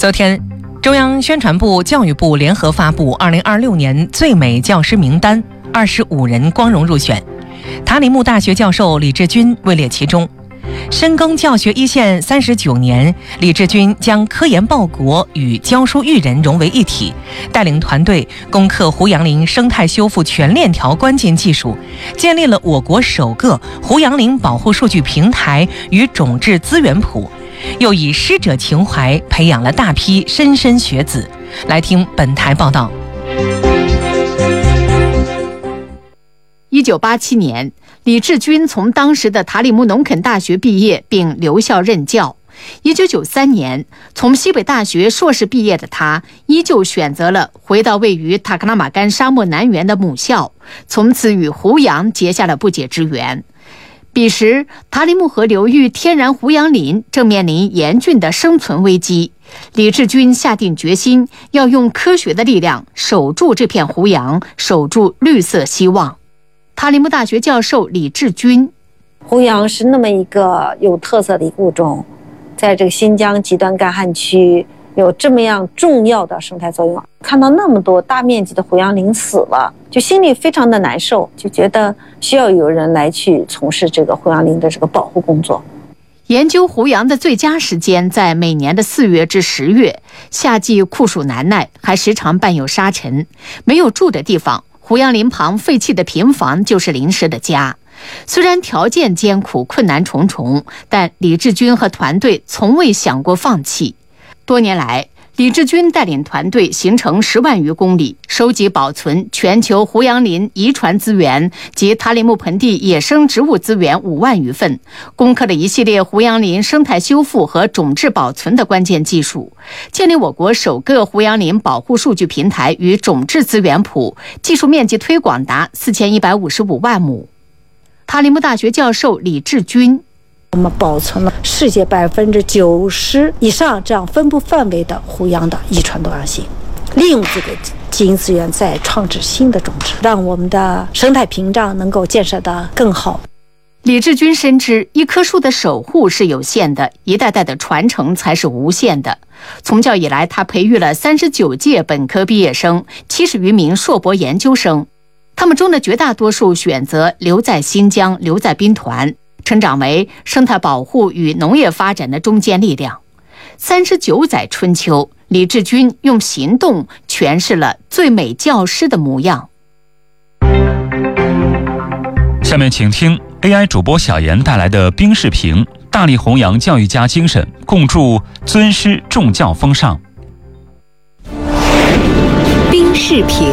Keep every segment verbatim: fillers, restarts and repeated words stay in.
昨天，中央宣传部、教育部联合发布二零二六年最美教师名单，二十五人光荣入选。塔里木大学教授李志军位列其中。深耕教学一线三十九年，李志军将科研报国与教书育人融为一体，带领团队攻克胡杨林生态修复全链条关键技术，建立了我国首个胡杨林保护数据平台与种质资源库，又以师者情怀培养了大批莘莘学子。来听本台报道。 一九八七年，李志军从当时的塔里木农垦大学毕业并留校任教。一九九三年，从西北大学硕士毕业的他，依旧选择了回到位于塔克拉玛干沙漠南缘的母校，从此与胡杨结下了不解之缘。彼时，塔里木河流域天然胡杨林正面临严峻的生存危机，李志军下定决心要用科学的力量守住这片胡杨，守住绿色希望。塔里木大学教授李志军： 胡杨是那么一个有特色的一个物种，在这个新疆极端干旱区有这么样重要的生态作用。看到那么多大面积的胡杨林死了，就心里非常的难受，就觉得需要有人来去从事这个胡杨林的这个保护工作。 研究胡杨的最佳时间在每年的四月至十月，夏季酷暑难耐，还时常伴有沙尘，没有住的地方，胡杨林旁废弃的平房就是临时的家。虽然条件艰苦，困难重重，但李志军和团队从未想过放弃。多年来，李志军带领团队行程十万余公里，收集保存全球胡杨林遗传资源及塔里木盆地野生植物资源五万余份，攻克了一系列胡杨林生态修复和种质保存的关键技术，建立我国首个胡杨林保护数据平台与种质资源库，技术面积推广达四千一百五十五万亩。塔里木大学教授李志军： 我们保存了世界百分之九十以上这样分布范围的胡杨的遗传多样性，利用这个基因资源再创制新的种植，让我们的生态屏障能够建设得更好。 李志军深知，一棵树的守护是有限的，一代代的传承才是无限的。从教以来，他培育了三十九届本科毕业生，七十余名硕博研究生，他们中的绝大多数选择留在新疆，留在兵团，成长为生态保护与农业发展的中坚力量。三十九载春秋，李志军用行动诠释了最美教师的模样。 下面请听 A I 主播小妍带来的冰视频，大力弘扬教育家精神，共筑尊师重教风尚。 冰视频。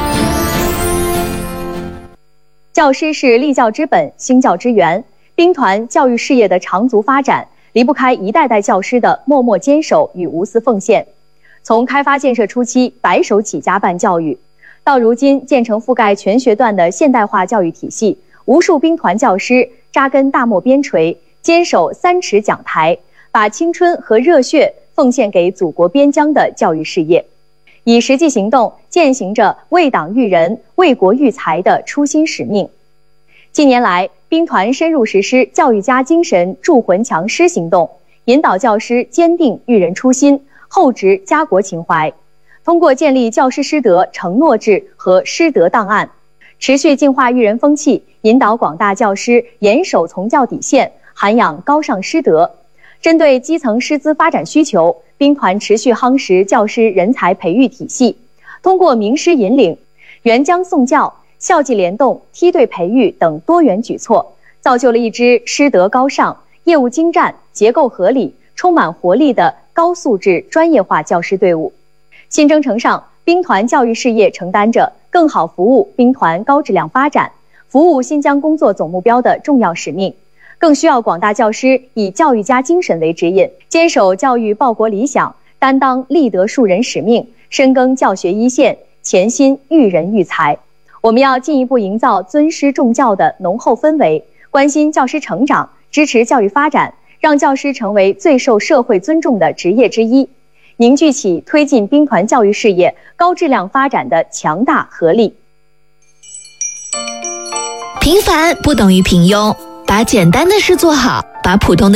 教师是立教之本，兴教之源。兵团教育事业的长足发展，离不开一代代教师的默默坚守与无私奉献。从开发建设初期白手起家办教育，到如今建成覆盖全学段的现代化教育体系，无数兵团教师扎根大漠边陲，坚守三尺讲台，把青春和热血奉献给祖国边疆的教育事业，以实际行动践行着为党育人、为国育才的初心使命。近年来，兵团深入实施教育家精神铸魂强师行动，引导教师坚定育人初心，厚植家国情怀。通过建立教师师德承诺制和师德档案，持续净化育人风气，引导广大教师严守从教底线，涵养高尚师德。针对基层师资发展需求，兵团持续夯实教师人才培育体系，通过名师引领、援疆送教、校际联动、梯队培育等多元举措，造就了一支师德高尚、业务精湛、结构合理、充满活力的高素质专业化教师队伍。新征程上，兵团教育事业承担着更好服务兵团高质量发展、服务新疆工作总目标的重要使命，更需要广大教师以教育家精神为指引，坚守教育报国理想，担当立德树人使命，深耕教学一线，潜心育人育才。我们要进一步营造尊师重教的浓厚氛围，关心教师成长，支持教育发展，让教师成为最受社会尊重的职业之一，凝聚起推进兵团教育事业高质量发展的强大合力。 平凡不等于平庸，把简单的事做好，把普通的